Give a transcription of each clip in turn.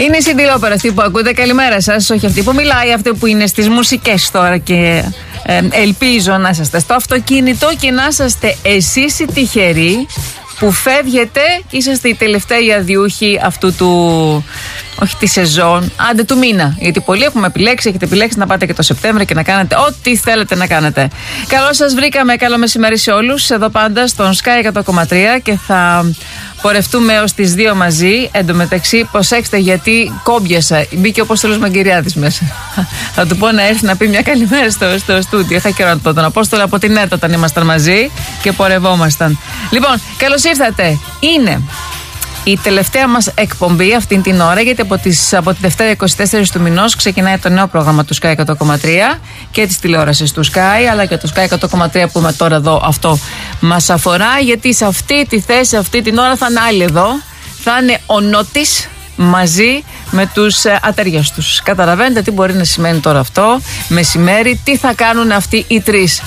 Είναι η Cyndi Lauper αυτή που ακούτε. Καλημέρα σας. Όχι αυτή που μιλάει, αυτή που είναι στις μουσικές τώρα. Και ελπίζω να είσαστε στο αυτοκίνητο και να είσαστε εσείς οι τυχεροί που φεύγετε και είσαστε οι τελευταίοι αδιούχοι αυτού του, όχι τη σεζόν, άντε του μήνα. Γιατί πολλοί έχουμε επιλέξει, έχετε επιλέξει να πάτε και το Σεπτέμβριο και να κάνετε ό,τι θέλετε να κάνετε. Καλώς σας βρήκαμε, καλό μεσημέρι σε όλους. Εδώ πάντα στον Sky 100,3 και θα πορευτούμε έως τις 2 μαζί. Εν τω μεταξύ, προσέξτε γιατί κόμπιασα. Μπήκε ο Απόστολος Μαγκυριάδης μέσα. Θα του πω να έρθει να πει μια καλημέρα στο στούντιο. Είχα καιρό να του πω τον Απόστολο από την ΕΡΤ όταν ήμασταν μαζί και πορευόμασταν. Λοιπόν, καλώς ήρθατε. Είναι η τελευταία μας εκπομπή αυτήν την ώρα, γιατί από τη Δευτέρα 24 του μηνός ξεκινάει το νέο πρόγραμμα του Sky 100,3 και της τηλεόρασης του Sky, αλλά και το Sky 100,3 που είμαι τώρα εδώ, αυτό μας αφορά, γιατί σε αυτή τη θέση, αυτή την ώρα θα είναι άλλοι εδώ. Θα είναι ο Νότης μαζί με τους ατέριαστους. Καταλαβαίνετε τι μπορεί να σημαίνει τώρα αυτό, μεσημέρι, τι θα κάνουν αυτοί οι τρεις.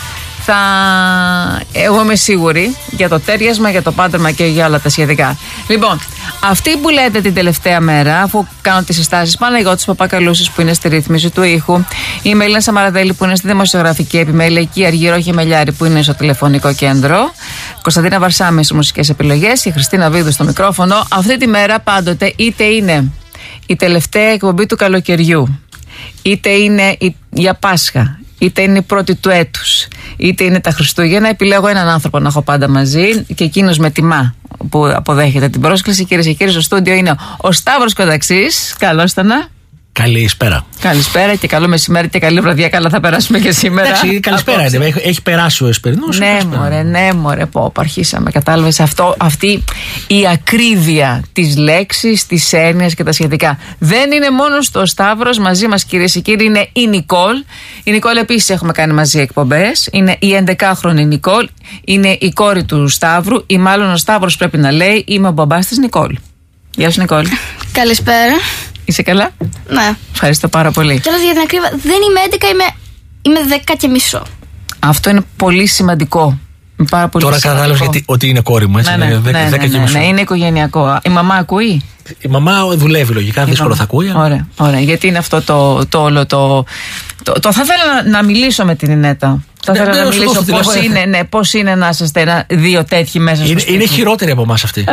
Εγώ είμαι σίγουρη για το τέριασμα, για το πάντρεμα και για όλα τα σχετικά. Λοιπόν, αυτοί που λέτε την τελευταία μέρα, αφού κάνω τις συστάσεις, Παναγιώτης Παπακαλούσης που είναι στη ρύθμιση του ήχου, η Μελίνα Σαμαραδέλη που είναι στη δημοσιογραφική επιμέλεια, η Αργυρό Χεμελιάρη που είναι στο τηλεφωνικό κέντρο, Κωνσταντίνα Βαρσάμι στις μουσικές επιλογές, η Χριστίνα Βίδου στο μικρόφωνο. Αυτή τη μέρα πάντοτε είτε είναι η τελευταία εκπομπή του καλοκαιριού, είτε είναι για Πάσχα, είτε είναι η πρώτη του έτους, είτε είναι τα Χριστούγεννα, επιλέγω έναν άνθρωπο να έχω πάντα μαζί και εκείνος με τιμά που αποδέχεται την πρόσκληση. Κυρίες και κύριοι, στο στούντιο είναι ο Σταύρος Κονταξής. Καλώς ήτανα. Καλησπέρα. Καλησπέρα και καλό μεσημέρι και καλή βραδιά. Καλά θα περάσουμε και σήμερα. Εντάξει, καλησπέρα. Έχει περάσει ο Εσπερινός. Ναι, μωρέ, αρχίσαμε. Κατάλαβες αυτή η ακρίβεια της λέξης, της έννοιας και τα σχετικά. Δεν είναι μόνο στο Σταύρος, μαζί μας κυρίες και κύριοι είναι η Νικόλ. Η Νικόλ επίσης έχουμε κάνει μαζί εκπομπές. Είναι η 11χρονη Νικόλ. Είναι η κόρη του Σταύρου, ή μάλλον ο Σταύρος πρέπει να λέει, είμαι ο μπαμπάς της Νικόλ. Γεια σου Νικόλ. Καλησπέρα. Είσαι καλά? Ναι. Ευχαριστώ πάρα πολύ. Τέλος, για την ακρίβεια, δεν είμαι 11, είμαι 10,5. Αυτό είναι πολύ σημαντικό. Πάρα πολύ τώρα κατάλαβες ότι είναι κόρη μου, έτσι. Ναι, είναι οικογενειακό. Η μαμά ακούει? Η μαμά δουλεύει λογικά, δύσκολο θα ακούει. Ωραία. Γιατί είναι αυτό το όλο το. Θα ήθελα να μιλήσω με την Ινέτα. Θα ήθελα να μιλήσω πώς είναι να είσαστε δύο τέτοιοι μέσα στο σπίτι. Είναι χειρότερη από εμάς αυτή.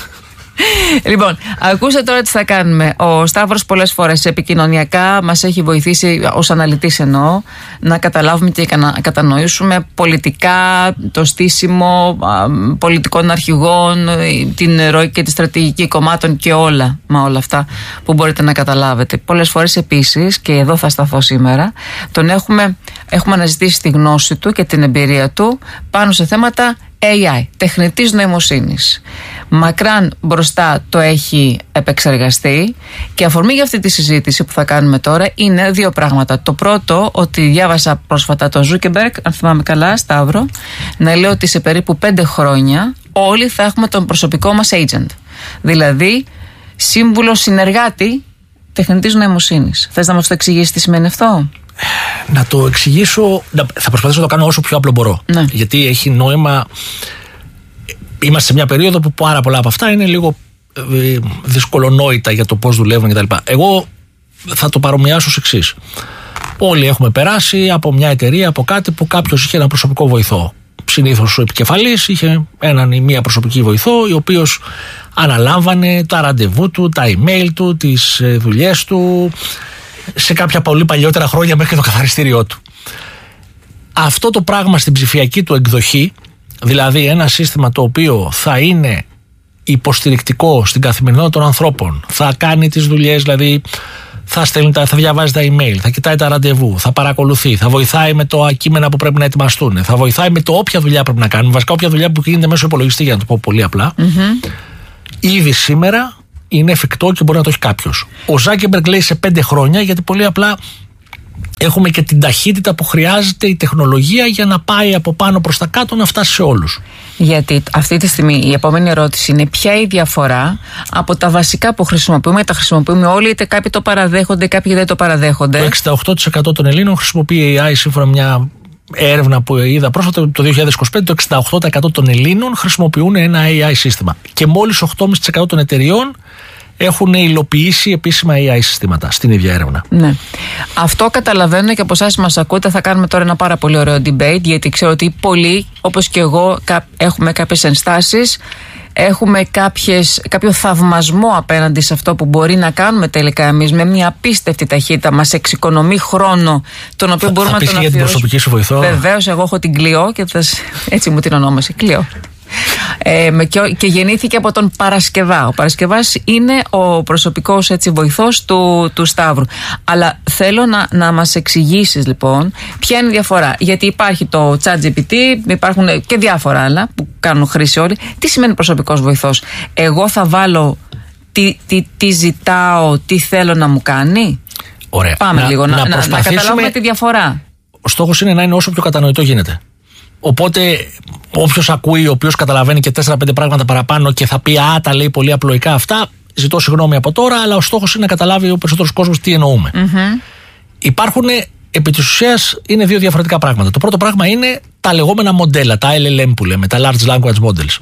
Λοιπόν, ακούστε τώρα τι θα κάνουμε. Ο Σταύρος πολλές φορές επικοινωνιακά μας έχει βοηθήσει, ως αναλυτής εννοώ, να καταλάβουμε και να κατανοήσουμε πολιτικά το στήσιμο πολιτικών αρχηγών, την ροή και τη στρατηγική κομμάτων και όλα αυτά που μπορείτε να καταλάβετε. Πολλές φορές επίσης, και εδώ θα σταθώ σήμερα, τον έχουμε αναζητήσει τη γνώση του και την εμπειρία του πάνω σε θέματα AI, τεχνητής νοημοσύνης. Μακράν μπροστά το έχει επεξεργαστεί και αφορμή για αυτή τη συζήτηση που θα κάνουμε τώρα είναι δύο πράγματα. Το πρώτο, ότι διάβασα πρόσφατα τον Ζούκεμπεργκ, αν θυμάμαι καλά, Σταύρο, να λέω ότι σε περίπου 5 χρόνια όλοι θα έχουμε τον προσωπικό μας agent. Δηλαδή, σύμβουλο συνεργάτη τεχνητής νοημοσύνης. Θες να μας το εξηγήσεις τι σημαίνει αυτό? Να το εξηγήσω, θα προσπαθήσω να το κάνω όσο πιο απλό μπορώ. Ναι. Γιατί έχει νόημα. Είμαστε σε μια περίοδο που πάρα πολλά από αυτά είναι λίγο δυσκολονόητα για το πώς δουλεύουν κτλ. Εγώ θα το παρομοιάσω ως εξής. Όλοι έχουμε περάσει από μια εταιρεία, από κάτι που κάποιος είχε ένα προσωπικό βοηθό. Συνήθως ο επικεφαλής είχε έναν ή μία προσωπική βοηθό, ο οποίος αναλάμβανε τα ραντεβού του, τα email του, τις δουλειές του, σε κάποια πολύ παλιότερα χρόνια μέχρι και το καθαριστήριό του. Αυτό το πράγμα στην ψηφιακή του εκδοχή, δηλαδή ένα σύστημα το οποίο θα είναι υποστηρικτικό στην καθημερινότητα των ανθρώπων, θα κάνει τις δουλειές, δηλαδή θα διαβάζει τα email, θα κοιτάει τα ραντεβού, θα παρακολουθεί, θα βοηθάει με το κείμενα που πρέπει να ετοιμαστούν, θα βοηθάει με το όποια δουλειά πρέπει να κάνουμε, βασικά όποια δουλειά που γίνεται μέσω υπολογιστή, για να το πω πολύ απλά. Ήδη σήμερα είναι εφικτό και μπορεί να το έχει κάποιος. Ο Ζάκεμπεργκ λέει σε 5 χρόνια, γιατί πολύ απλά έχουμε και την ταχύτητα που χρειάζεται η τεχνολογία για να πάει από πάνω προς τα κάτω, να φτάσει σε όλους. Γιατί αυτή τη στιγμή η επόμενη ερώτηση είναι ποια η διαφορά από τα βασικά που χρησιμοποιούμε, τα χρησιμοποιούμε όλοι, είτε κάποιοι το παραδέχονται, κάποιοι δεν το παραδέχονται. Το 68% των Ελλήνων χρησιμοποιεί AI, σύμφωνα με μια έρευνα που είδα πρόσφατα το 2025, το 68% των Ελλήνων χρησιμοποιούν ένα AI σύστημα. Και μόλις 8,5% των εταιριών έχουν υλοποιήσει επίσημα AI συστήματα στην ίδια έρευνα. Ναι. Αυτό καταλαβαίνω και από εσάς μας ακούτε. Θα κάνουμε τώρα ένα πάρα πολύ ωραίο debate, γιατί ξέρω ότι πολλοί, όπως και εγώ, έχουμε κάποιες ενστάσεις. Έχουμε κάποιο θαυμασμό απέναντι σε αυτό που μπορεί να κάνουμε τελικά εμείς με μια απίστευτη ταχύτητα. Μας εξοικονομεί χρόνο, τον οποίο μπορούμε να τον αφιερώσουμε. Για την προσωπική σου βοηθό. Βεβαίως, εγώ έχω την Κλειό και έτσι μου την ονόμασε, Κλειό. Και γεννήθηκε από τον Παρασκευά. Ο Παρασκευάς είναι ο προσωπικός βοηθός του Σταύρου. Αλλά θέλω να μας εξηγήσεις λοιπόν ποια είναι η διαφορά. Γιατί υπάρχει το ChatGPT, υπάρχουν και διάφορα άλλα που κάνουν χρήση όλοι. Τι σημαίνει προσωπικός βοηθός? Εγώ θα βάλω τι ζητάω, τι θέλω να μου κάνει. Ωραία. Πάμε λίγο να καταλάβουμε τη διαφορά. Ο στόχος είναι να είναι όσο πιο κατανοητό γίνεται. Οπότε, όποιος ακούει, ο οποίος καταλαβαίνει και 4-5 πράγματα παραπάνω και θα πει «Α, τα λέει πολύ απλοϊκά αυτά», ζητώ συγγνώμη από τώρα, αλλά ο στόχος είναι να καταλάβει ο περισσότερος κόσμος τι εννοούμε. Υπάρχουν, επί της ουσίας, είναι δύο διαφορετικά πράγματα. Το πρώτο πράγμα είναι τα λεγόμενα μοντέλα, τα LLM που λέμε, τα Large Language Models.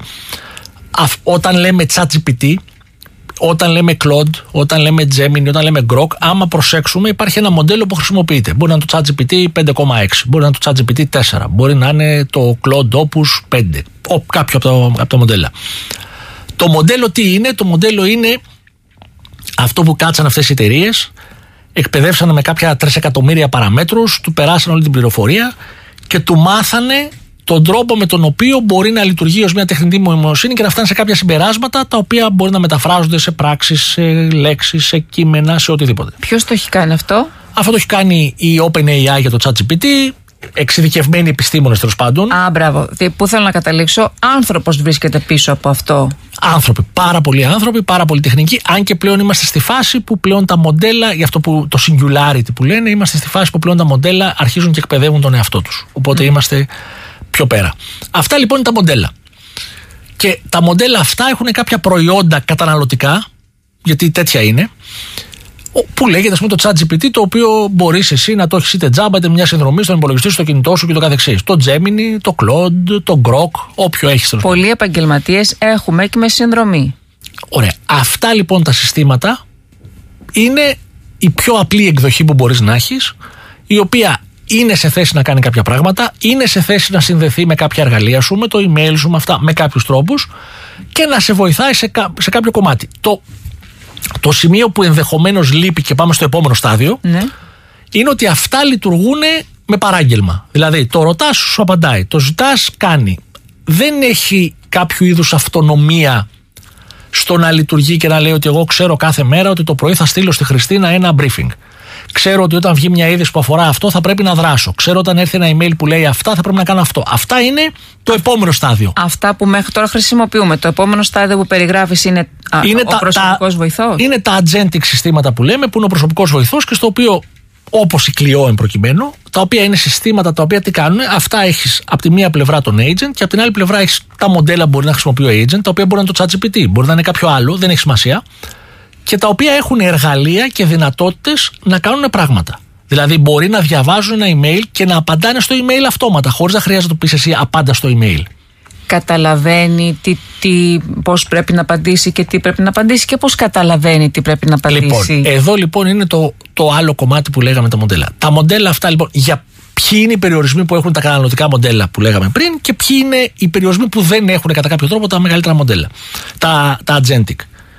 Όταν λέμε ChatGPT, όταν λέμε Claude, όταν λέμε Gemini, όταν λέμε Grok, άμα προσέξουμε, υπάρχει ένα μοντέλο που χρησιμοποιείται. Μπορεί να είναι το ChatGPT 5,6, μπορεί να είναι το ChatGPT 4, μπορεί να είναι το Claude Opus 5, κάποιο από τα μοντέλα. Το μοντέλο τι είναι? Το μοντέλο είναι αυτό που κάτσαν αυτές οι εταιρείες, εκπαιδεύσανε με κάποια 3 εκατομμύρια παραμέτρους, του περάσαν όλη την πληροφορία και του μάθανε τον τρόπο με τον οποίο μπορεί να λειτουργεί ως μια τεχνητή νοημοσύνη και να φτάνει σε κάποια συμπεράσματα τα οποία μπορεί να μεταφράζονται σε πράξεις, σε λέξεις, σε κείμενα, σε οτιδήποτε. Ποιος το έχει κάνει αυτό? Αυτό το έχει κάνει η OpenAI για το ChatGPT, εξειδικευμένοι επιστήμονες τέλος πάντων. Α, μπράβο. Πού θέλω να καταλήξω? Άνθρωπος βρίσκεται πίσω από αυτό. Άνθρωποι, πάρα πολλοί άνθρωποι, πάρα πολύ τεχνικοί. Αν και πλέον είμαστε στη φάση που πλέον τα μοντέλα, για αυτό που το singularity που λένε, είμαστε στη φάση που πλέον τα μοντέλα αρχίζουν και εκπαιδεύουν τον εαυτό τους. Οπότε είμαστε πιο πέρα. Αυτά λοιπόν είναι τα μοντέλα. Και τα μοντέλα αυτά έχουν κάποια προϊόντα καταναλωτικά, γιατί τέτοια είναι, που λέγεται, ας πούμε, το ChatGPT, το οποίο μπορείς εσύ να το έχεις είτε τζάμπα είτε μια συνδρομή στον υπολογιστή σου, στο κινητό σου και το καθεξής. Το Gemini, το Claude, το Grok, όποιο έχεις. Πολλοί επαγγελματίες έχουμε και με συνδρομή. Ωραία. Αυτά λοιπόν τα συστήματα είναι η πιο απλή εκδοχή που μπορείς να έχεις, η οποία είναι σε θέση να κάνει κάποια πράγματα, είναι σε θέση να συνδεθεί με κάποια εργαλεία σου, με το email σου, με αυτά, με κάποιους τρόπους και να σε βοηθάει σε κάποιο κομμάτι. Το σημείο που ενδεχομένως λείπει και πάμε στο επόμενο στάδιο, είναι ότι αυτά λειτουργούν με παράγγελμα. Δηλαδή, το ρωτάς, σου απαντάει, το ζητάς, κάνει. Δεν έχει κάποιο είδους αυτονομία στο να λειτουργεί και να λέει ότι εγώ ξέρω κάθε μέρα ότι το πρωί θα στείλω στη Χριστίνα ένα briefing. Ξέρω ότι όταν βγει μια είδηση που αφορά αυτό θα πρέπει να δράσω. Ξέρω όταν έρθει ένα email που λέει αυτά θα πρέπει να κάνω αυτό. Αυτά είναι το επόμενο στάδιο. Αυτά που μέχρι τώρα χρησιμοποιούμε. Το επόμενο στάδιο που περιγράφεις είναι ο προσωπικός βοηθός. Είναι τα agentic συστήματα που λέμε, που είναι ο προσωπικός βοηθός και στο οποίο, όπως η Clio εν προκειμένου, τα οποία είναι συστήματα τα οποία τι κάνουν? Αυτά έχεις από τη μία πλευρά τον agent και από την άλλη πλευρά έχεις τα μοντέλα που μπορεί να χρησιμοποιεί ο agent, τα οποία μπορεί να είναι το ChatGPT, μπορεί να είναι κάποιο άλλο, δεν έχει σημασία. Και τα οποία έχουν εργαλεία και δυνατότητες να κάνουν πράγματα. Δηλαδή, μπορεί να διαβάζουν ένα email και να απαντάνε στο email αυτόματα, χωρίς να χρειάζεται να το πεις εσύ απάντα στο email. Καταλαβαίνει πώς πρέπει να απαντήσει και τι πρέπει να απαντήσει και πώς καταλαβαίνει τι πρέπει να απαντήσει. Λοιπόν, εδώ λοιπόν είναι το άλλο κομμάτι που λέγαμε τα μοντέλα. Τα μοντέλα αυτά λοιπόν, για ποιοι είναι οι περιορισμοί που έχουν τα καταναλωτικά μοντέλα που λέγαμε πριν και ποιοι είναι οι περιορισμοί που δεν έχουν κατά κάποιο τρόπο τα μεγαλύτερα μοντέλα, τα agentic.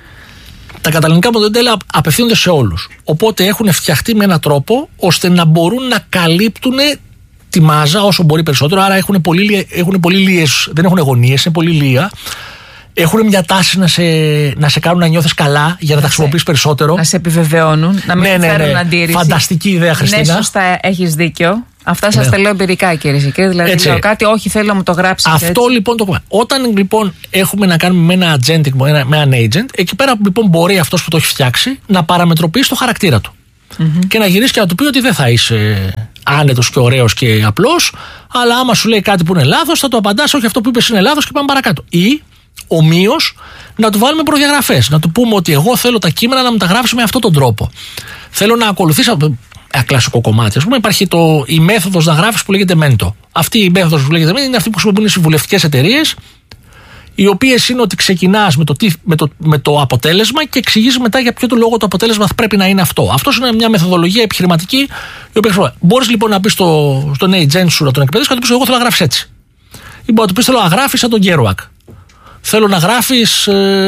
Τα καταλληλικά μοντέλα απευθύνονται σε όλους. Οπότε έχουν φτιαχτεί με έναν τρόπο ώστε να μπορούν να καλύπτουν τη μάζα όσο μπορεί περισσότερο. Άρα έχουν πολύ λίγες, δεν έχουν γωνίες, είναι πολύ λίγα. Έχουν μια τάση να σε κάνουν να νιώθεις καλά για να τα χρησιμοποιείς περισσότερο. Να σε επιβεβαιώνουν, να μην φέρουν αντίρρηση. Φανταστική ιδέα, Χριστίνα. Ναι, σωστά, έχεις δίκιο. Αυτά σας τα λέω εμπειρικά, κυρίες και κύριοι. Δηλαδή, λέω κάτι, όχι, θέλω να μου το γράψεις. Αυτό έτσι. Λοιπόν το κομμάτι. Όταν λοιπόν έχουμε να κάνουμε με ένα agentic, με ένα agent, εκεί πέρα λοιπόν μπορεί αυτός που το έχει φτιάξει να παραμετροποιήσει το χαρακτήρα του. Και να γυρίσει και να του πει ότι δεν θα είσαι άνετος και ωραίος και απλός, αλλά άμα σου λέει κάτι που είναι λάθος, θα το απαντάς, όχι αυτό που είπες είναι λάθος και πάμε παρακάτω. Ή ομοίως να του βάλουμε προδιαγραφές. Να του πούμε ότι εγώ θέλω τα κείμενα να μου τα γράψει με αυτόν τον τρόπο. Θέλω να ακολουθήσω. Ένα κλασικό κομμάτι. Ας πούμε, υπάρχει η μέθοδος να γράφεις που λέγεται Mento. Αυτή η μέθοδος που λέγεται Mento είναι αυτή που χρησιμοποιούν οι συμβουλευτικές εταιρείες, οι οποίες είναι ότι ξεκινάς με το αποτέλεσμα και εξηγείς μετά για ποιο το λόγο το αποτέλεσμα πρέπει να είναι αυτό. Αυτό είναι μια μεθοδολογία επιχειρηματική, η οποία μπορείς λοιπόν να πεις στον agent σου, να τον εκπαιδεύσεις και να του πεις: εγώ θέλω να γράφεις έτσι. Ή μπορεί να του πεις: θέλω να γράφεις σαν τον Kerouac. Θέλω να γράφεις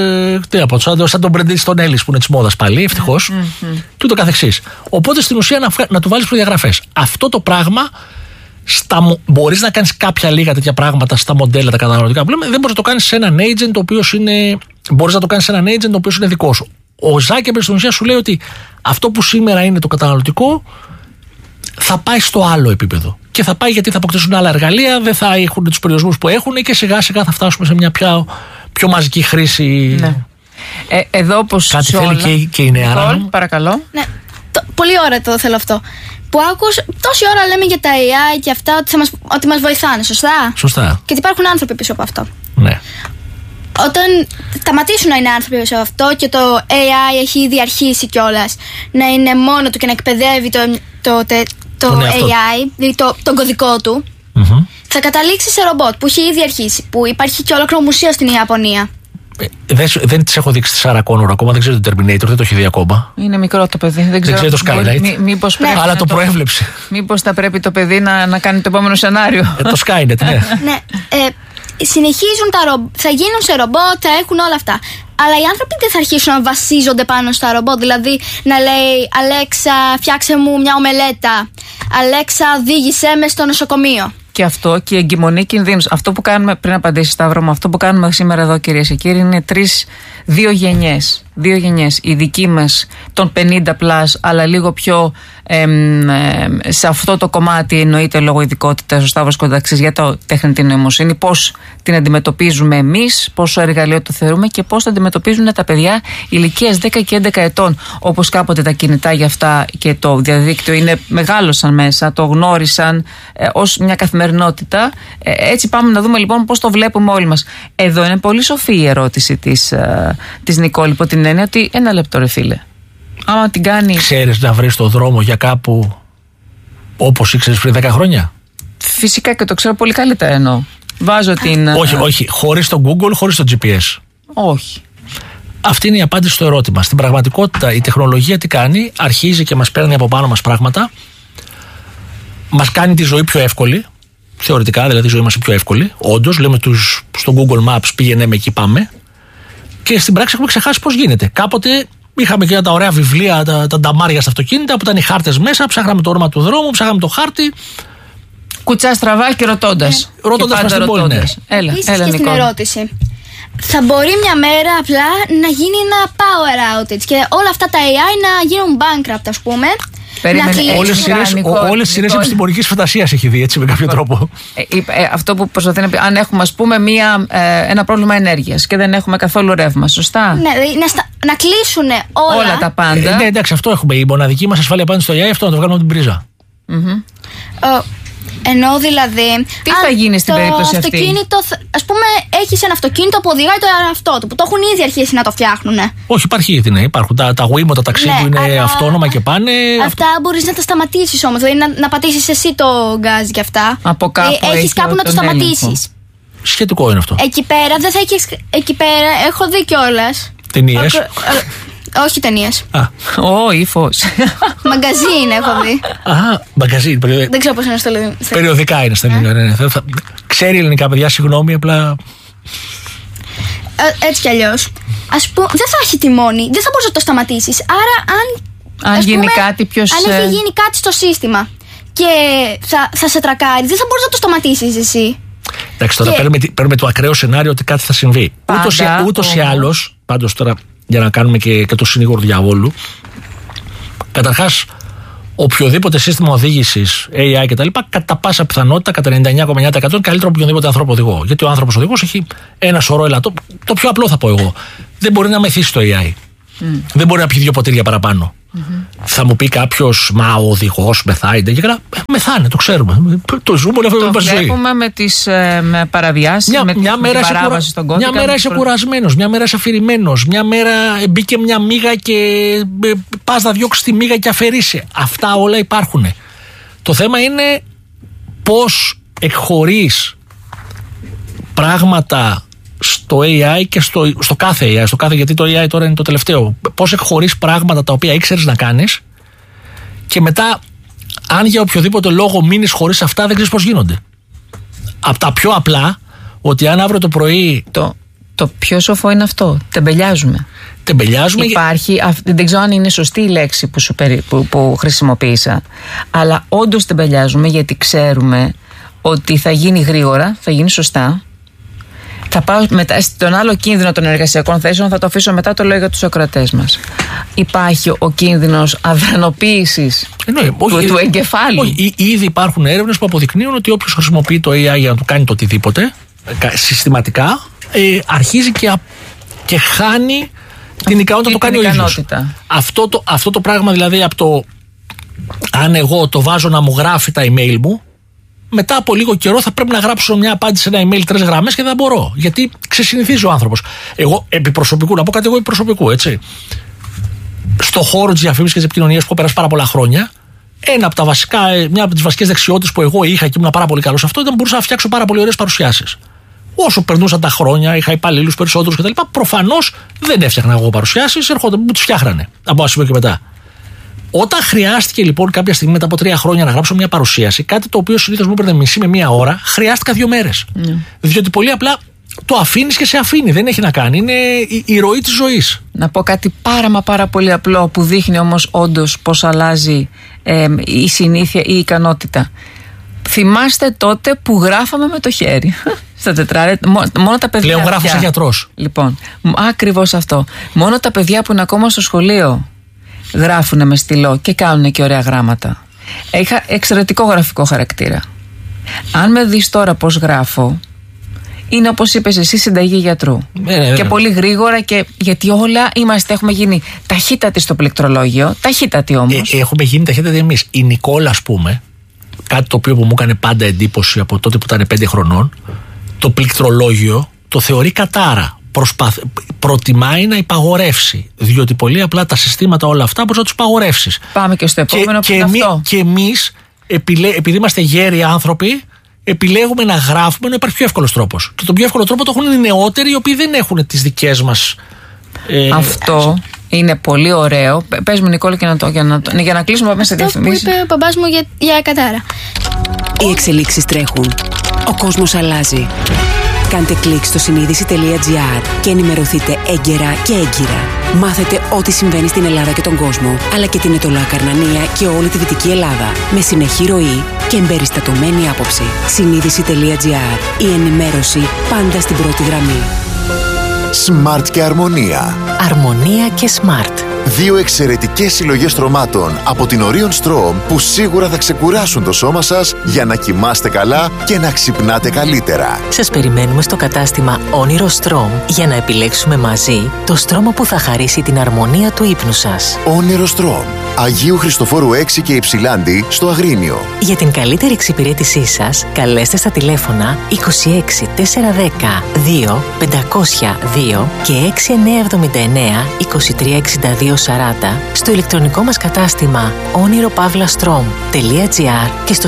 σαν τον Μπρεντ Ιστον Έλλης που είναι της μόδας πάλι, ευτυχώς, και ούτω καθεξής. Οπότε στην ουσία να του βάλεις προδιαγραφές. Αυτό το πράγμα. Μπορείς να κάνεις κάποια λίγα τέτοια πράγματα στα μοντέλα τα καταναλωτικά που λέμε, δεν μπορείς να το κάνεις σε έναν agent ο οποίος είναι. Μπορείς να το κάνεις σε έναν agent ο οποίος είναι δικό σου. Ο Ζάκεμπεργκ στην ουσία σου λέει ότι αυτό που σήμερα είναι το καταναλωτικό θα πάει στο άλλο επίπεδο. Και θα πάει γιατί θα αποκτήσουν άλλα εργαλεία, δεν θα έχουν τους περιορισμούς που έχουν και σιγά σιγά θα φτάσουμε σε μια πιο μαζική χρήση. Ναι. Εδώ όπως κάτι θέλει και η νεάρα. Παρακαλώ. Ναι. Πολύ ωραία το θέλω αυτό. Που άκουσες, τόση ώρα λέμε για τα AI και αυτά ότι μας βοηθάνε, σωστά? Σωστά. Και ότι υπάρχουν άνθρωποι πίσω από αυτό. Ναι. Όταν σταματήσουν να είναι άνθρωποι πίσω από αυτό και το AI έχει ήδη αρχίσει κιόλας να είναι μόνο του και να εκπαιδεύει το AI, δηλαδή τον κωδικό του, θα καταλήξει σε ρομπότ που έχει ήδη αρχίσει, που υπάρχει και ολόκληρο μουσείο στην Ιαπωνία. Δεν τις έχω δείξει τη Σάρα Κόνορ ακόμα, δεν ξέρω το Terminator, δεν το έχει δει ακόμα. Είναι μικρό το παιδί, δεν ξέρω το Skylight. Μήπως αλλά το προέβλεψε. Μήπως θα πρέπει το παιδί να κάνει το επόμενο σενάριο. Το Skynet, ναι. Ναι. Συνεχίζουν θα γίνουν σε ρομπότ, θα έχουν όλα αυτά. Αλλά οι άνθρωποι δεν θα αρχίσουν να βασίζονται πάνω στα ρομπότ. Δηλαδή να λέει: Αλέξα, φτιάξε μου μια ομελέτα. Αλέξα, οδήγησέ με στο νοσοκομείο. Και αυτό και η εγκυμονή κινδύνους. Αυτό που κάνουμε, πριν απαντήσει Σταύρο μου, αυτό που κάνουμε σήμερα εδώ, κυρίες και κύριοι, είναι δύο γενιές. Δύο γενιές. Η δική μας των 50+, αλλά λίγο πιο σε αυτό το κομμάτι εννοείται λόγω ειδικότητας ο Σταύρος Κονταξής για το τεχνητή νοημοσύνη. Πώς την αντιμετωπίζουμε εμείς, πόσο εργαλείο το θεωρούμε και πώς το αντιμετωπίζουν τα παιδιά ηλικίας 10 και 11 ετών. Όπως κάποτε τα κινητά για αυτά και το διαδίκτυο μεγάλωσαν μέσα, το γνώρισαν ως μια καθημερινότητα. Έτσι πάμε να δούμε λοιπόν πώς το βλέπουμε όλοι μας. Εδώ είναι πολύ σοφή η ερώτηση της Νικόλη, υπό την έννοια ότι ένα λεπτό ρε φίλε. Άμα την κάνει. Ξέρεις να βρεις το δρόμο για κάπου όπως ήξερες πριν 10 χρόνια? Φυσικά και το ξέρω πολύ καλύτερα εννοώ. Βάζω την. Όχι. Χωρίς το Google, χωρίς το GPS. Όχι. Αυτή είναι η απάντηση στο ερώτημα. Στην πραγματικότητα η τεχνολογία τι κάνει? Αρχίζει και μας παίρνει από πάνω μας πράγματα. Μας κάνει τη ζωή πιο εύκολη. Θεωρητικά δηλαδή η ζωή μας είναι πιο εύκολη. Όντως, λέμε στο Google Maps πήγαινε με εκεί πάμε. Και στην πράξη έχουμε ξεχάσει πώς γίνεται. Κάποτε είχαμε και τα ωραία βιβλία, τα νταμάρια στα αυτοκίνητα που ήταν οι χάρτες μέσα, ψάχναμε το όνομα του δρόμου, ψάχναμε το χάρτη. Κουτσά στραβά και ρωτώντας. Ρωτώντας μας την πόλη. Έλα, και στην ερώτηση. Θα μπορεί μια μέρα απλά να γίνει ένα power outage και όλα αυτά τα AI να γίνουν bankrupt, ας πούμε. Όλες τις σειρές επιστημονικής φαντασίας έχει δει έτσι με κάποιο τρόπο. Αυτό που προσπαθεί να πει, αν έχουμε ας πούμε ένα πρόβλημα ενέργειας και δεν έχουμε καθόλου ρεύμα, σωστά? Ναι, να κλείσουν όλα τα πάντα. Ναι, εντάξει, αυτό έχουμε. Η μοναδική μας ασφάλεια απάντηση στο AI, αυτό να το βγάλουμε από την πρίζα. Ενώ δηλαδή. Τι θα γίνει στην περίπτωση αυτή? Το αυτοκίνητο, ας πούμε, έχεις ένα αυτοκίνητο που οδηγάει το εαυτό του, που το έχουν ήδη αρχίσει να το φτιάχνουν. Όχι, υπάρχει ήδη, ναι. Υπάρχουν τα Waymo, τα ταξί που είναι αυτόνομα και πάνε. Αυτά μπορείς να τα σταματήσεις όμως. Δηλαδή να πατήσεις εσύ το γκάζ και αυτά. Από κάπου έχεις κάπου να το σταματήσεις. Σχετικό είναι αυτό. Εκεί πέρα δεν θα έχεις. Εκεί πέρα έχω δει κιόλας. Ταινίες. Όχι ταινίες. Ύφος. Μαγκαζίν έχω δει. Μαγκαζίν. Δεν ξέρω πώς είναι στο ελληνικό. Περιοδικά είναι στα ελληνικά. Ξέρει ελληνικά παιδιά, συγγνώμη, απλά. Έτσι κι αλλιώς. Ας πούμε, δεν θα έχει τιμόνι, δεν θα μπορείς να το σταματήσεις. Άρα, αν γίνει κάτι πιο. Αν έχει γίνει κάτι στο σύστημα και θα σε τρακάρει, δεν θα μπορείς να το σταματήσεις εσύ. Εντάξει, τώρα παίρνουμε το ακραίο σενάριο ότι κάτι θα συμβεί. Ούτως ή άλλως, πάντως τώρα για να κάνουμε και το συνήγορο του διαβόλου. Καταρχάς, οποιοδήποτε σύστημα οδήγησης, AI κτλ., κατά πάσα πιθανότητα, κατά 99,9% καλύτερο από οποιοδήποτε άνθρωπο οδηγό. Γιατί ο άνθρωπος οδηγός έχει ένα σωρό ελαττό. Το πιο απλό θα πω εγώ. Δεν μπορεί να μεθύσει το AI. Δεν μπορεί να πιει 2 ποτήρια παραπάνω. Θα μου πει κάποιος, μα ο οδηγός μεθάει, δεν γεγρά. Μεθάνε, το ξέρουμε. Το ζούμε όλη αυτή την ζωή. Το βλέπουμε με τις παραβιάσεις, μια μέρα την παράβαση στον κώδικα. Μια μέρα είσαι κουρασμένος, μια μέρα είσαι αφηρημένος, μια μέρα μπήκε μια μύγα και πας να διώξεις τη μύγα και αφαιρείσαι. Αυτά όλα υπάρχουν. Το θέμα είναι πώς εκχωρείς πράγματα στο AI και στο κάθε AI, γιατί το AI τώρα είναι το τελευταίο. Πώς εκχωρείς πράγματα τα οποία ήξερες να κάνεις και μετά, αν για οποιοδήποτε λόγο μείνεις χωρίς αυτά, δεν ξέρεις πώς γίνονται. Από τα πιο απλά, ότι αν αύριο το πρωί. Το πιο σοφό είναι αυτό. Τεμπελιάζουμε. Υπάρχει, δεν ξέρω αν είναι σωστή η λέξη που χρησιμοποίησα, αλλά όντως τεμπελιάζουμε, γιατί ξέρουμε ότι θα γίνει γρήγορα, θα γίνει σωστά. Θα πάω μετά στον άλλο κίνδυνο των εργασιακών θέσεων, θα το αφήσω μετά, το λέω για τους ακροατές μας. Υπάρχει ο κίνδυνος αδρανοποίησης του εγκεφάλου. Ήδη υπάρχουν έρευνες που αποδεικνύουν ότι όποιος χρησιμοποιεί το AI για να του κάνει το οτιδήποτε συστηματικά, αρχίζει και χάνει την ικανότητα να το κάνει ο ίδιος. Αυτό το πράγμα δηλαδή, από το αν εγώ το βάζω να μου γράφει τα email μου, μετά από λίγο καιρό θα πρέπει να γράψω μια απάντηση σε ένα email 3 γραμμές και δεν μπορώ. Γιατί ξεσυνηθίζει ο άνθρωπος. Εγώ να πω κάτι προσωπικού, έτσι. Στο χώρο της διαφήμισης και της επικοινωνίας που έχω περάσει πάρα πολλά χρόνια, μια από τις βασικές δεξιότητες που εγώ είχα και ήμουν πάρα πολύ καλός σε αυτό, ήταν ότι μπορούσα να φτιάξω πάρα πολύ ωραίες παρουσιάσεις. Όσο περνούσαν τα χρόνια, είχα υπαλλήλους περισσότερους κτλ. Προφανώς δεν έφτιαχνα εγώ παρουσιάσεις, έρχονταν, μου τις φτιάχνανε από ένα σημείο και μετά. Όταν χρειάστηκε λοιπόν κάποια στιγμή μετά από 3 χρόνια να γράψω μια παρουσίαση, κάτι το οποίο συνήθως μου έπαιρνε μισή με 1 ώρα, χρειάστηκα 2 μέρες. Διότι πολύ απλά το αφήνεις και σε αφήνει, δεν έχει να κάνει. Είναι η ροή της ζωής. Να πω κάτι πάρα πολύ απλό που δείχνει όμως όντως πώς αλλάζει η συνήθεια ή η ικανότητα. Θυμάστε τότε που γράφαμε με το χέρι στα τετράρια, μόνο τα παιδιά. Πλέον γράφω σαν γιατρός. Λοιπόν, ακριβώς αυτό. Μόνο τα παιδιά που είναι ακόμα στο σχολείο γράφουν με στυλό και κάνουν και ωραία γράμματα. Είχα εξαιρετικό γραφικό χαρακτήρα. Αν με δεις τώρα πώς γράφω, είναι όπως είπες εσύ, συνταγή γιατρού. Και πολύ γρήγορα, και γιατί όλα έχουμε γίνει ταχύτατοι στο πληκτρολόγιο. Ταχύτατοι όμως. Έχουμε γίνει ταχύτατοι εμείς. Η Νικόλα, ας πούμε, κάτι το οποίο μου έκανε πάντα εντύπωση από τότε που ήταν 5 χρονών, το πληκτρολόγιο το θεωρεί κατάρα. Προτιμάει να υπαγορεύσει, διότι πολύ απλά τα συστήματα όλα αυτά μπορείς να τους υπαγορεύσεις. Πάμε και στο επόμενο που είναι αυτό. Και εμείς, επειδή είμαστε γέροι άνθρωποι, επιλέγουμε να γράφουμε, να υπάρχει πιο εύκολος τρόπος. Και τον πιο εύκολο τρόπο το έχουν οι νεότεροι, οι οποίοι δεν έχουν τις δικές μας. Αυτό είναι πολύ ωραίο. Πες μου, Νικόλα, για να κλείσουμε, πάμε σε διαφημίσεις. Αυτό που είπε ο μπαμπάς μου για κατάρα. Οι εξελίξεις τρέχουν. Ο κόσμος αλλάζει. Κάντε κλικ στο συνείδηση.gr και ενημερωθείτε έγκαιρα και έγκυρα. Μάθετε ό,τι συμβαίνει στην Ελλάδα και τον κόσμο, αλλά και την Αιτωλοακαρνανία και όλη τη Δυτική Ελλάδα, με συνεχή ροή και εμπεριστατωμένη άποψη. Συνείδηση.gr. Η ενημέρωση πάντα στην πρώτη γραμμή. Smart και Αρμονία. Αρμονία και Smart. 2 εξαιρετικές συλλογές στρωμάτων από την Orion Strom που σίγουρα θα ξεκουράσουν το σώμα σας για να κοιμάστε καλά και να ξυπνάτε καλύτερα. Σας περιμένουμε στο κατάστημα Όνειρο Strom για να επιλέξουμε μαζί το στρώμα που θα χαρίσει την αρμονία του ύπνου σας. Όνειρο Strom. Αγίου Χριστοφόρου 6 και Υψηλάντη στο Αγρίνιο. Για την καλύτερη εξυπηρέτησή σας, καλέστε στα τηλέφωνα 26 410 2 502 και 6979 2362 40 στο ηλεκτρονικό μας κατάστημα oniropavlastrom.gr και στο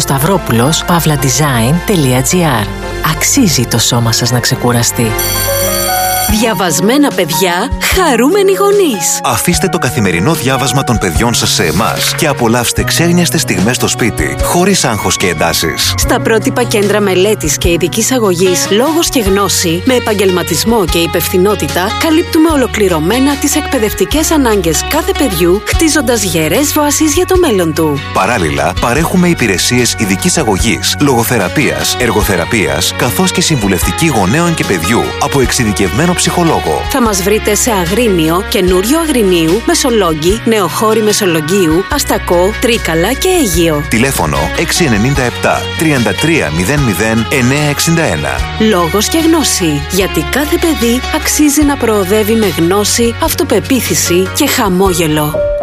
stavropoulos.design.gr. Αξίζει το σώμα σας να ξεκουραστεί. Διαβασμένα παιδιά, χαρούμενοι γονείς. Αφήστε το καθημερινό διάβασμα των παιδιών σας σε εμάς και απολαύστε ξένιαστες στιγμές στο σπίτι, χωρίς άγχος και εντάσεις. Στα πρότυπα κέντρα μελέτης και ειδικής αγωγής Λόγος και Γνώση, με επαγγελματισμό και υπευθυνότητα, καλύπτουμε ολοκληρωμένα τις εκπαιδευτικές ανάγκες κάθε παιδιού, χτίζοντας γερές βάσεις για το μέλλον του. Παράλληλα, παρέχουμε υπηρεσίες ειδικής αγωγής, λογοθεραπείας, εργοθεραπείας, καθώς και συμβουλευτική γονέων και παιδιού από εξειδικευμένο ψυχολόγο. Θα μας βρείτε σε Αγρίνιο, Καινούριο Αγρινίου, Μεσολόγγι, Νεοχώρη Μεσολογγίου, Αστακό, Τρίκαλα και Αίγυο. Τηλέφωνο 697 33 00 961. Λόγος και Γνώση. Γιατί κάθε παιδί αξίζει να προοδεύει με γνώση, αυτοπεποίθηση και χαμόγελο.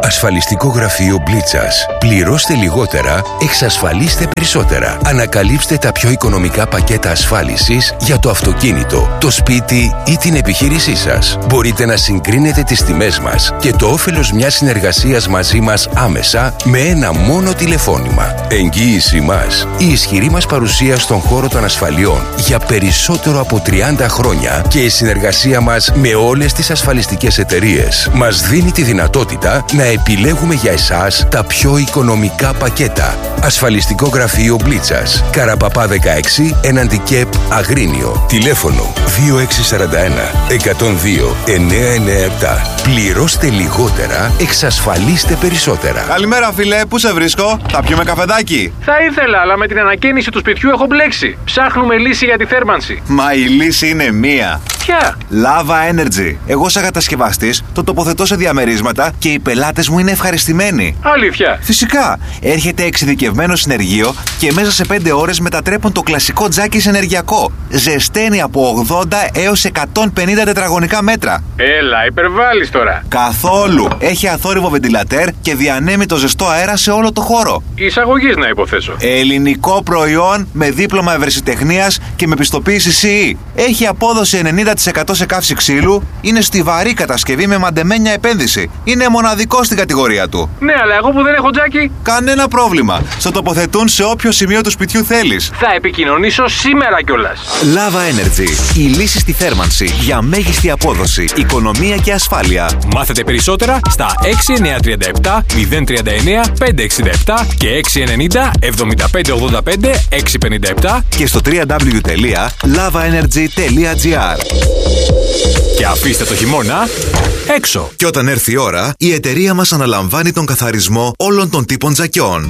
Ασφαλιστικό γραφείο Μπλίτσας. Πληρώστε λιγότερα, εξασφαλίστε περισσότερα. Ανακαλύψτε τα πιο οικονομικά πακέτα ασφάλισης για το αυτοκίνητο, το σπίτι ή την επιχείρησή σας. Μπορείτε να συγκρίνετε τις τιμές μας και το όφελος μιας συνεργασίας μαζί μας άμεσα με ένα μόνο τηλεφώνημα. Εγγύηση μας. Η ισχυρή μας παρουσία στον χώρο των ασφαλιών για περισσότερο από 30 χρόνια και η συνεργασία μας με όλες τις ασφαλιστικές εταιρείες μας δίνει τη δυνατότητα να επιλέγουμε για εσάς τα πιο οικονομικά πακέτα. Ασφαλιστικό γραφείο Μπλίτσας. Καραπαπά 16, έναντι ΚΕΠ Αγρίνιο. Τηλέφωνο 2641 102 997. Πληρώστε λιγότερα, εξασφαλίστε περισσότερα. Καλημέρα, φίλε, πού σε βρίσκω? Θα πιούμε καφεδάκι? Θα ήθελα, αλλά με την ανακαίνιση του σπιτιού έχω μπλέξει. Ψάχνουμε λύση για τη θέρμανση. Μα η λύση είναι μία. Ποια? Lava Energy. Εγώ, σαν κατασκευαστής, το τοποθετώ σε διαμερίσματα και οι πελάτες μου είναι ευχαριστημένοι. Αλήθεια? Φυσικά. Έρχεται εξειδικευμένο συνεργείο και μέσα σε 5 ώρες μετατρέπουν το κλασικό τζάκι σε ενεργειακό. Ζεσταίνει από 80 έως 150 τετραγωνικά μέτρα. Έλα, υπερβάλλεις τώρα. Καθόλου. Έχει αθόρυβο βεντιλατέρ και διανέμει το ζεστό αέρα σε όλο το χώρο. Εισαγωγής, να υποθέσω. Ελληνικό προϊόν με δίπλωμα ευρεσιτεχνίας και με πιστοποίηση CE. Έχει απόδοση 90% σε καύση ξύλου. Είναι στιβαρή κατασκευή με μαντεμένια επένδυση. Είναι μοναδικό στην κατηγορία του. Ναι, αλλά εγώ που δεν έχω τζάκι. Κανένα πρόβλημα. Στο τοποθετούν σε όποιο σημείο του σπιτιού θέλεις. Θα επικοινωνήσω σήμερα κιόλας. Lava Energy. Η λύση στη θέρμανση για μέγιστη απόδοση, οικονομία και ασφάλεια. Μάθετε περισσότερα στα 6937 039 567 και 690 7585 657 και στο www.lavaenergy.gr. Και αφήστε το χειμώνα έξω. Και όταν έρθει η ώρα, η εταιρεία μας αναλαμβάνει τον καθαρισμό όλων των τύπων τζακιών.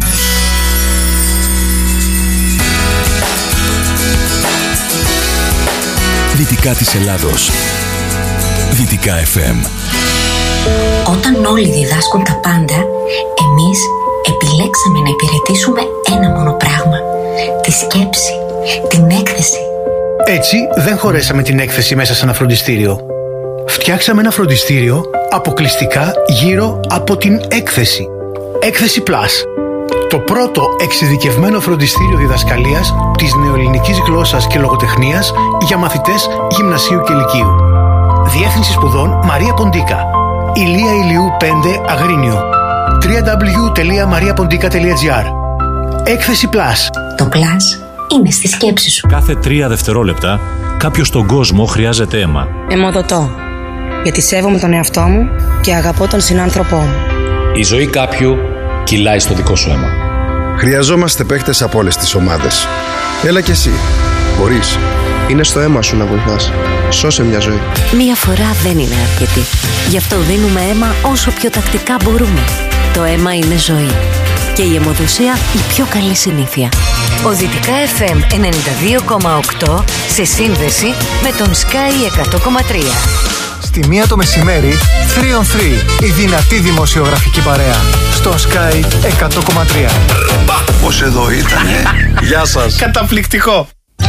Δυτικά της Ελλάδος. Δυτικά FM. Όταν όλοι διδάσκουν τα πάντα, εμείς επιλέξαμε να υπηρετήσουμε ένα μόνο πράγμα. Τη σκέψη, την έκθεση. Έτσι δεν χωρέσαμε την έκθεση μέσα σε ένα φροντιστήριο. Φτιάξαμε ένα φροντιστήριο αποκλειστικά γύρω από την έκθεση. Έκθεση Plus. Το πρώτο εξειδικευμένο φροντιστήριο διδασκαλίας της νεοελληνικής γλώσσας και λογοτεχνίας για μαθητές γυμνασίου και λυκείου. Διεύθυνση σπουδών Μαρία Ποντίκα. Ηλία Ηλιού 5 Αγρίνιο. www.mariapondica.gr. Έκθεση Plus. Το Plus είναι στη σκέψη σου. Κάθε 3 δευτερόλεπτα κάποιος στον κόσμο χρειάζεται αίμα. Αιμοδοτώ. Γιατί σέβομαι τον εαυτό μου και αγαπώ τον συνάνθρωπό μου. Η ζωή κάποιου κυλάει στο δικό σου αίμα. Χρειαζόμαστε παίκτες από όλες τις ομάδες. Έλα κι εσύ. Μπορείς. Είναι στο αίμα σου να βοηθάς. Σώσε μια ζωή. Μία φορά δεν είναι αρκετή. Γι' αυτό δίνουμε αίμα όσο πιο τακτικά μπορούμε. Το αίμα είναι ζωή. Και η αιμοδοσία η πιο καλή συνήθεια. Ο Δυτικά FM 92,8 σε σύνδεση με τον Sky 100,3. Στη 1 το μεσημέρι, 3 on 3, η δυνατή δημοσιογραφική παρέα. Στο Sky 100,3. Πώς εδώ ήτανε. Γεια σας. Καταπληκτικό.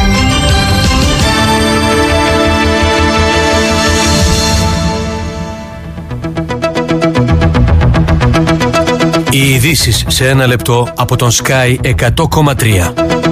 Οι ειδήσεις σε 1 λεπτό από τον Sky 100,3.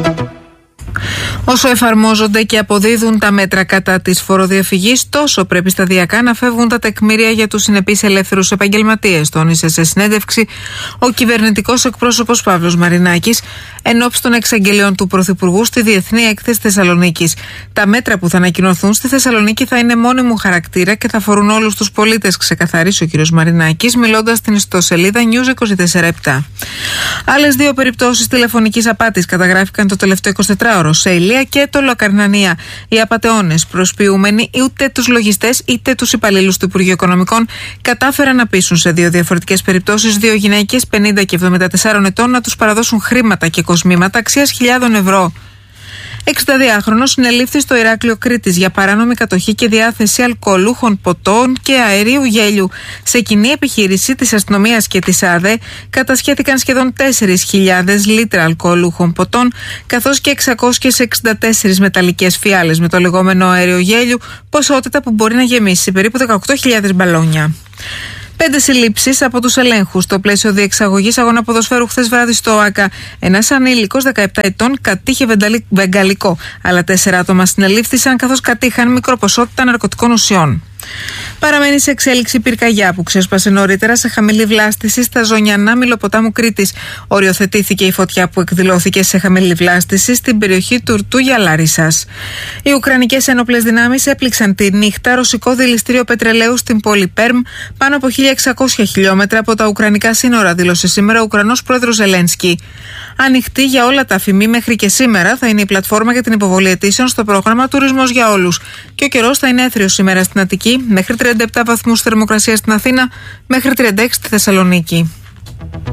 Όσο εφαρμόζονται και αποδίδουν τα μέτρα κατά της φοροδιαφυγής, τόσο πρέπει σταδιακά να φεύγουν τα τεκμήρια για τους συνεπείς ελεύθερους επαγγελματίες, τόνισε σε συνέντευξη ο κυβερνητικός εκπρόσωπος Παύλος Μαρινάκης ενόψει των εξαγγελιών του Πρωθυπουργού στη Διεθνή Έκθεση Θεσσαλονίκης. Τα μέτρα που θα ανακοινωθούν στη Θεσσαλονίκη θα είναι μόνιμου χαρακτήρα και θα αφορούν όλους τους πολίτες, ξεκαθάρισε ο κ. Μαρινάκης, μιλώντας στην ιστοσελίδα News 24/7. Άλλες 2 περιπτώσεις τηλεφωνικής απάτης καταγράφηκαν το τελευταίο 24ωρο σε Ηλία και το Λοκαρνανία. Οι απατεώνες προσποιούμενοι ούτε τους λογιστές είτε τους υπαλλήλους του Υπουργείου Οικονομικών κατάφεραν να πείσουν σε 2 διαφορετικές περιπτώσεις 2 γυναίκες 50 και 74 ετών να τους παραδώσουν χρήματα και κοσμήματα αξίας χιλιάδων ευρώ. 62χρονος συνελήφθη στο Ηράκλειο Κρήτης για παράνομη κατοχή και διάθεση αλκοολούχων ποτών και αερίου γέλιου. Σε κοινή επιχείρηση της αστυνομίας και της ΑΔΕ κατασχέθηκαν σχεδόν 4.000 λίτρα αλκοολούχων ποτών, καθώς και 664 μεταλλικές φιάλες με το λεγόμενο αέριο γέλιου, ποσότητα που μπορεί να γεμίσει περίπου 18.000 μπαλόνια. 5 συλλήψεις από τους ελέγχους. Στο πλαίσιο διεξαγωγής αγώνα ποδοσφαίρου χθες βράδυ στο ΟΑΚΑ, ένας ανήλικος 17 ετών κατήχε βεγγαλικό. Άλλα 4 άτομα συνελήφθησαν καθώς κατήχαν μικροποσότητα ναρκωτικών ουσιών. Παραμένει σε εξέλιξη η πυρκαγιά που ξέσπασε νωρίτερα σε χαμηλή βλάστηση στα Ζωνιανά Μυλοποτάμου Κρήτης. Οριοθετήθηκε η φωτιά που εκδηλώθηκε σε χαμηλή βλάστηση στην περιοχή Τουρτούγια Λάρισσας. Οι Ουκρανικές ένοπλες δυνάμεις έπληξαν τη νύχτα ρωσικό δηληστήριο πετρελαίου στην πόλη Πέρμ, πάνω από 1.600 χιλιόμετρα από τα Ουκρανικά σύνορα, δήλωσε σήμερα ο Ουκρανός πρόεδρος Ζελένσκι. Ανοιχτή για όλα τα αφημί μέχρι και σήμερα θα είναι η πλατφόρμα για την υποβολή αιτήσεων στο πρόγραμμα Τουρισμός για Όλους. Και ο καιρός θα είναι έθριος σήμερα στην Αττική, μέχρι 37 βαθμούς θερμοκρασία στην Αθήνα, μέχρι 36 στη Θεσσαλονίκη.